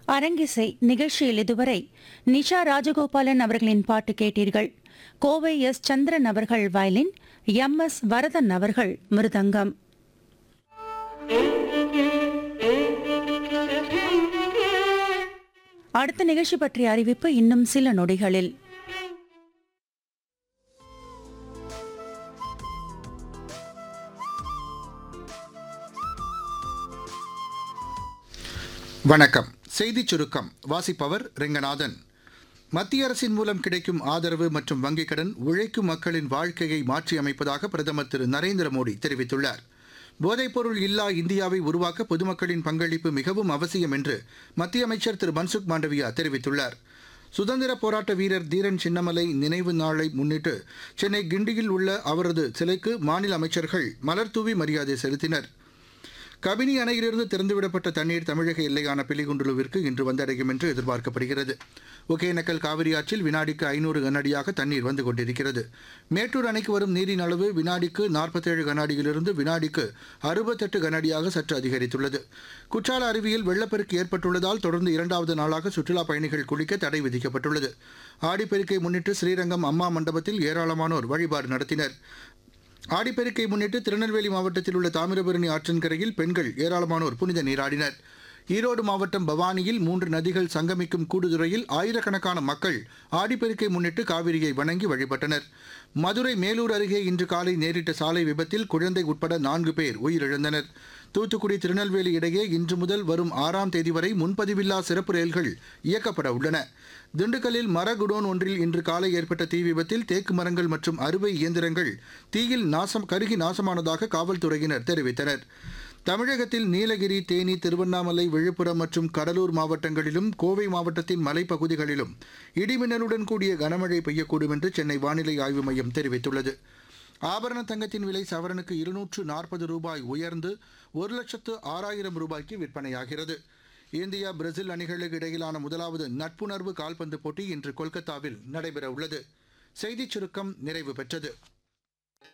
அரங்கிசை நிகழ்ச்சியில் இதுவரை நிஷா ராஜகோபாலன் அவர்களின் பாட்டு கேட்டீர்கள். கோவை எஸ் சந்திரன் அவர்கள் வயலின், எம்.எஸ். வரதன் அவர்கள் மிருதங்கம். அடுத்த நிகழ்ச்சி பற்றிய அறிவிப்பு இன்னும் சில நொடிகளில். வணக்கம். செய்திச் சுருக்கம் வாசிப்பவர் ரெங்கநாதன். மத்திய அரசின் மூலம் கிடைக்கும் ஆதரவு மற்றும் வங்கிக் கடன் உழைக்கும் மக்களின் வாழ்க்கையை மாற்றியமைப்பதாக பிரதமர் திரு நரேந்திர மோடி தெரிவித்துள்ளார். போதைப்பொருள் இல்லா இந்தியாவை உருவாக்க பொதுமக்களின் பங்களிப்பு மிகவும் அவசியம் என்று மத்திய அமைச்சர் திரு மன்சுக் மாண்டவியா தெரிவித்துள்ளார். சுதந்திர போராட்ட வீரர் தீரன் சின்னமலை நினைவு நாளை முன்னிட்டு சென்னை கிண்டியில் உள்ள அவரது சிலைக்கு மாநில அமைச்சர்கள் மலர்தூவி மரியாதை செலுத்தினர். கபினி அணையிலிருந்து திறந்துவிடப்பட்ட தண்ணீர் தமிழக எல்லையான பிலிகுண்டுலுவிற்கு இன்று வந்தடையும் என்று எதிர்பார்க்கப்படுகிறது. ஒகேனக்கல் காவிரி ஆற்றில் வினாடிக்கு 500 கனஅடியாக தண்ணீர் வந்து கொண்டிருக்கிறது. மேட்டூர் அணைக்கு வரும் நீரின் அளவு வினாடிக்கு 47 கனஅடியிலிருந்து வினாடிக்கு 68 கனஅடியாக சற்று அதிகரித்துள்ளது. குற்றால அருவியில் வெள்ளப்பெருக்கு ஏற்பட்டுள்ளதால் தொடர்ந்து 2வது நாளாக சுற்றுலாப் பயணிகள் குளிக்க தடை விதிக்கப்பட்டுள்ளது. ஆடிப்பெருக்கை முன்னிட்டு ஸ்ரீரங்கம் அம்மா மண்டபத்தில் ஏராளமானோர் வழிபாடு நடத்தினர். ஆடிப்பெருக்கை முன்னிட்டு திருநெல்வேலி மாவட்டத்தில் உள்ள தாமிரபரணி ஆற்றங்கரையில் பெண்கள் ஏராளமானோர் புனித நீராடினர். ஈரோடு மாவட்டம் பவானியில் 3 நதிகள் சங்கமிக்கும் கூடுதுறையில் ஆயிரக்கணக்கான மக்கள் ஆடிப்பெருக்கை முன்னிட்டு காவிரியை வணங்கி வழிபட்டனர். மதுரை மேலூர் அருகே இன்று காலை நேரிட்ட சாலை விபத்தில் குழந்தை உட்பட 4 பேர் உயிரிழந்தனர். தூத்துக்குடி திருநெல்வேலி இடையே இன்று முதல் வரும் 6ஆம் தேதி வரை முன்பதிவில்லா சிறப்பு ரயில்கள் இயக்கப்பட உள்ளன. திண்டுக்கல்லில் மர குடோன் ஒன்றில் இன்று காலை ஏற்பட்ட தீ விபத்தில் தேக்கு மரங்கள் மற்றும் அறுவை இயந்திரங்கள் தீயில் கருகி நாசமானதாக காவல்துறையினர் தெரிவித்தனர். தமிழகத்தில் நீலகிரி, தேனி, திருவண்ணாமலை, விழுப்புரம் மற்றும் கடலூர் மாவட்டங்களிலும் கோவை மாவட்டத்தின் மலைப்பகுதிகளிலும் இடிமின்னலுடன் கூடிய கனமழை பெய்யக்கூடும் என்று சென்னை வானிலை ஆய்வு மையம் தெரிவித்துள்ளது. ஆபரண தங்கத்தின் விலை சவரனுக்கு 240 ரூபாய் உயர்ந்து 1,06,000 ரூபாய்க்கு விற்பனையாகிறது. இந்தியா பிரேசில் அணிகளுக்கு இடையிலான முதலாவது நட்புணர்வு கால்பந்து போட்டி இன்று கொல்கத்தாவில் நடைபெறவுள்ளது. செய்திச் சுருக்கம் நிறைவு பெற்றது.